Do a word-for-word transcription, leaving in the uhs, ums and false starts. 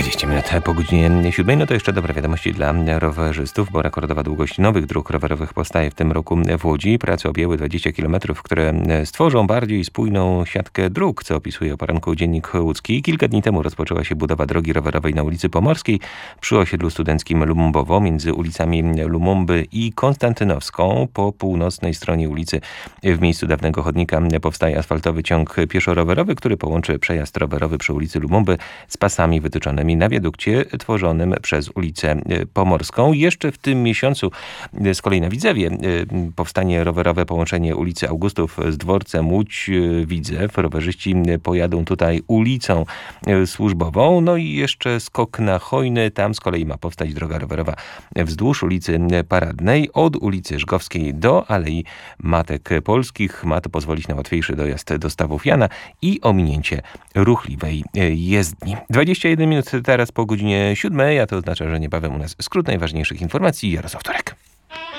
dwadzieścia minut po godzinie siódmej. No to jeszcze dobre wiadomości dla rowerzystów, bo rekordowa długość nowych dróg rowerowych powstaje w tym roku w Łodzi. Prace objęły dwadzieścia kilometrów, które stworzą bardziej spójną siatkę dróg, co opisuje o poranku Dziennik Łódzki. Kilka dni temu rozpoczęła się budowa drogi rowerowej na ulicy Pomorskiej przy osiedlu studenckim Lumumbowo między ulicami Lumumby i Konstantynowską. Po północnej stronie ulicy w miejscu dawnego chodnika powstaje asfaltowy ciąg pieszo-rowerowy, który połączy przejazd rowerowy przy ulicy Lumumby z pasami wytyczonymi na wiadukcie tworzonym przez ulicę Pomorską. Jeszcze w tym miesiącu z kolei na Widzewie powstanie rowerowe połączenie ulicy Augustów z dworcem Łódź-Widzew. Rowerzyści pojadą tutaj ulicą służbową. No i jeszcze skok na Chojny. Tam z kolei ma powstać droga rowerowa wzdłuż ulicy Paradnej od ulicy Żgowskiej do Alei Matek Polskich. Ma to pozwolić na łatwiejszy dojazd do Stawów Jana i ominięcie ruchliwej jezdni. dwadzieścia jeden minut teraz po godzinie siódmej, a to oznacza, że niebawem u nas skrót najważniejszych informacji. Jarosław Turek.